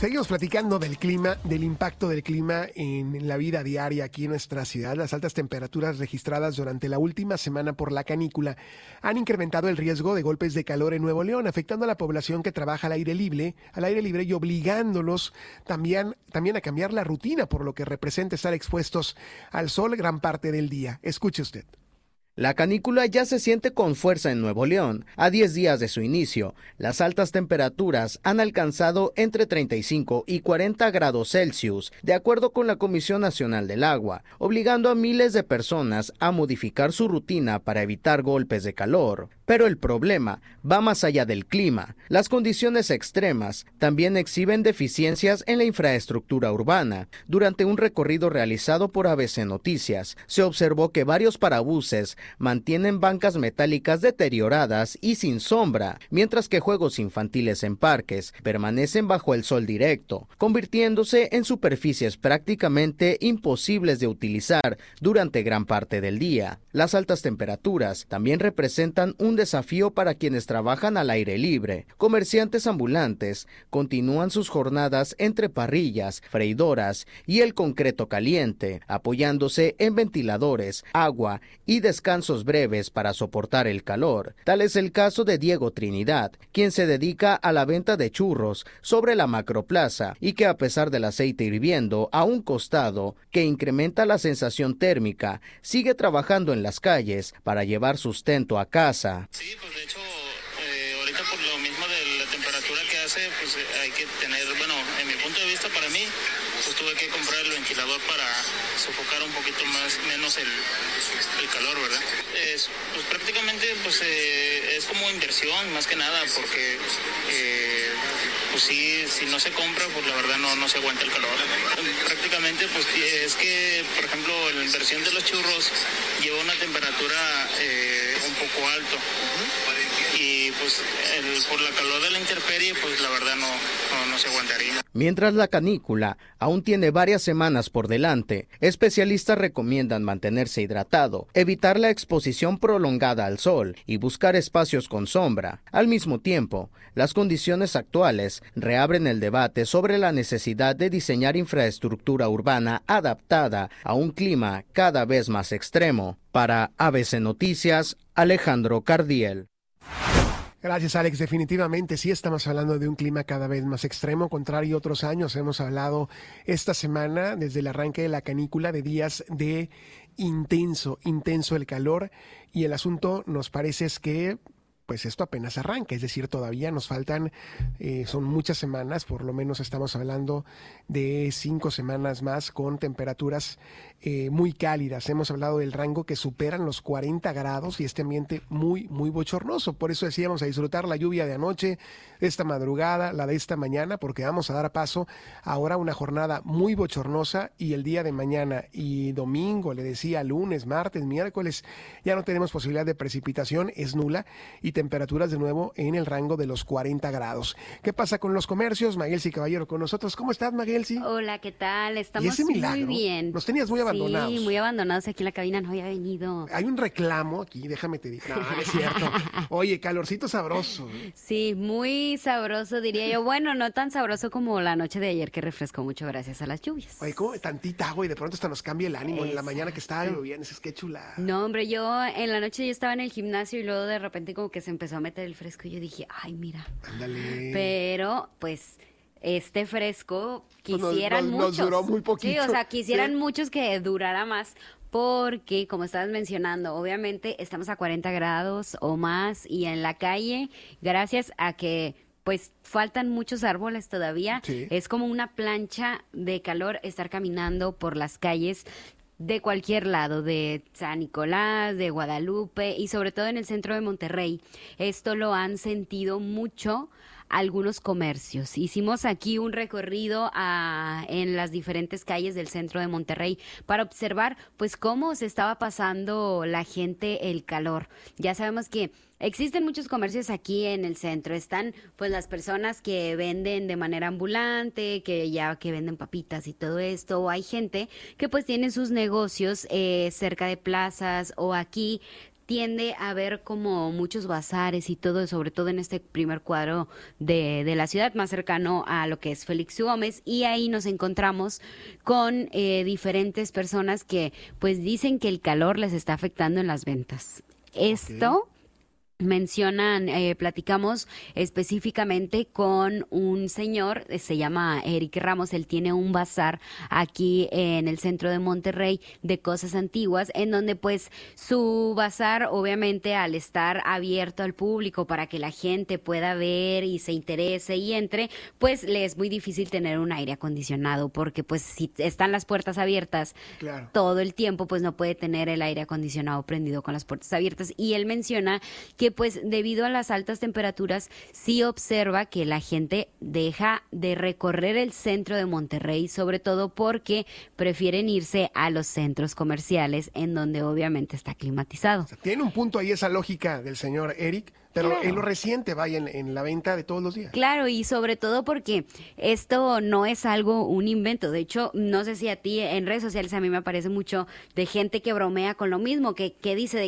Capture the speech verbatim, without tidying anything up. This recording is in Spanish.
Seguimos platicando del clima, del impacto del clima en la vida diaria aquí en nuestra ciudad. Las altas temperaturas registradas durante la última semana por la canícula han incrementado el riesgo de golpes de calor en Nuevo León, afectando a la población que trabaja al aire libre, al aire libre y obligándolos también, también a cambiar la rutina, por lo que representa estar expuestos al sol gran parte del día. Escuche usted. La canícula ya se siente con fuerza en Nuevo León. A diez días de su inicio, las altas temperaturas han alcanzado entre treinta y cinco y cuarenta grados Celsius, de acuerdo con la Comisión Nacional del Agua, obligando a miles de personas a modificar su rutina para evitar golpes de calor. Pero el problema va más allá del clima. Las condiciones extremas también exhiben deficiencias en la infraestructura urbana. Durante un recorrido realizado por A B C Noticias, se observó que varios parabuses mantienen bancas metálicas deterioradas y sin sombra, mientras que juegos infantiles en parques permanecen bajo el sol directo, convirtiéndose en superficies prácticamente imposibles de utilizar durante gran parte del día. Las altas temperaturas también representan un desafío para quienes trabajan al aire libre. Comerciantes ambulantes continúan sus jornadas entre parrillas, freidoras y el concreto caliente, apoyándose en ventiladores, agua y descansos breves para soportar el calor. Tal es el caso de Diego Trinidad, quien se dedica a la venta de churros sobre la Macroplaza y que, a pesar del aceite hirviendo a un costado que incrementa la sensación térmica, sigue trabajando en las calles para llevar sustento a casa. Sí, pues de hecho, eh, ahorita por lo mismo de la temperatura que hace, pues eh, hay que tener, bueno, en mi punto de vista, para mí, pues tuve que comprar el ventilador para sofocar un poquito más, menos el, el calor, ¿verdad? Es, pues prácticamente, pues eh, es como inversión, más que nada, porque eh, pues sí, si no se compra, pues la verdad no, no se aguanta el calor. Prácticamente, pues es que, por ejemplo, la inversión de los churros lleva una temperatura eh, un poco alto. Y pues el, por la calor de la intemperie, pues la verdad no, no, no se aguantaría. Mientras la canícula aún tiene varias semanas por delante, especialistas recomiendan mantenerse hidratado, evitar la exposición prolongada al sol y buscar espacios con sombra. Al mismo tiempo, las condiciones actuales reabren el debate sobre la necesidad de diseñar infraestructura urbana adaptada a un clima cada vez más extremo. Para A B C Noticias, Alejandro Cardiel. Gracias, Alex. Definitivamente sí estamos hablando de un clima cada vez más extremo, contrario a otros años. Hemos hablado esta semana, desde el arranque de la canícula, de días de intenso, intenso el calor, y el asunto nos parece es que pues esto apenas arranca, es decir, todavía nos faltan, eh, son muchas semanas, por lo menos estamos hablando de cinco semanas más con temperaturas eh, muy cálidas. Hemos hablado del rango que superan los cuarenta grados y este ambiente muy, muy bochornoso. Por eso decíamos a disfrutar la lluvia de anoche, esta madrugada, la de esta mañana, porque vamos a dar paso ahora a una jornada muy bochornosa, y el día de mañana y domingo, le decía, lunes, martes, miércoles, ya no tenemos posibilidad de precipitación, es nula, y temperaturas de nuevo en el rango de los cuarenta grados. ¿Qué pasa con los comercios? Maguelsi Caballero con nosotros. ¿Cómo estás, Maguelsi? Hola, ¿qué tal? Estamos ¿Y ese milagro? Muy bien. Nos tenías muy abandonados. Sí, muy abandonados. Aquí en la cabina no había venido. Hay un reclamo aquí, déjame te digo. No, es cierto. Oye, calorcito sabroso. ¿eh? Sí, muy sabroso, diría yo. Bueno, no tan sabroso como la noche de ayer, que refrescó mucho gracias a las lluvias. Oye, como tantita agua y de pronto hasta nos cambia el ánimo. Exacto. En la mañana que estaba lloviendo, es que chula. No, hombre, yo en la noche yo estaba en el gimnasio y luego de repente como que se empezó a meter el fresco y yo dije, ay, mira. Ándale. Pero, pues, este fresco quisieran nos, nos, muchos. Nos duró muy poquito. Sí, o sea, quisieran sí. muchos que durara más. Porque, como estabas mencionando, obviamente estamos a cuarenta grados o más y en la calle, gracias a que pues faltan muchos árboles todavía, sí. Es como una plancha de calor estar caminando por las calles de cualquier lado, de San Nicolás, de Guadalupe y sobre todo en el centro de Monterrey. Esto lo han sentido mucho algunos comercios. Hicimos aquí un recorrido a, en las diferentes calles del centro de Monterrey para observar pues cómo se estaba pasando la gente el calor. Ya sabemos que existen muchos comercios aquí en el centro. Están pues las personas que venden de manera ambulante, que ya que venden papitas y todo esto, o hay gente que pues tiene sus negocios eh, cerca de plazas o aquí tiende a haber como muchos bazares y todo, sobre todo en este primer cuadro de, de la ciudad, más cercano a lo que es Félix Gómez, y ahí nos encontramos con eh, diferentes personas que pues dicen que el calor les está afectando en las ventas. Esto... Okay. Mencionan, eh, platicamos específicamente con un señor, eh, se llama Eric Ramos, él tiene un bazar aquí en el centro de Monterrey de cosas antiguas, en donde pues su bazar, obviamente al estar abierto al público para que la gente pueda ver y se interese y entre, pues le es muy difícil tener un aire acondicionado, porque pues si están las puertas abiertas claro. todo el tiempo, pues no puede tener el aire acondicionado prendido con las puertas abiertas. Y él menciona que pues debido a las altas temperaturas sí observa que la gente deja de recorrer el centro de Monterrey, sobre todo porque prefieren irse a los centros comerciales en donde obviamente está climatizado. O sea, tiene un punto ahí esa lógica del señor Eric, pero claro. en lo reciente, vaya, en, en la venta de todos los días. Claro, y sobre todo porque esto no es algo, un invento. De hecho, no sé si a ti en redes sociales a mí me aparece mucho de gente que bromea con lo mismo, que, que dice de